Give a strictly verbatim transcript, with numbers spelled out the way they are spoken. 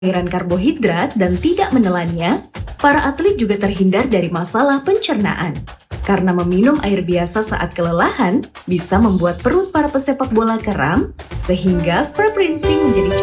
cairan karbohidrat dan tidak menelannya, para atlet juga terhindar dari masalah pencernaan. Karena meminum air biasa saat kelelahan bisa membuat perut para pesepak bola kram, sehingga preferensi menjadi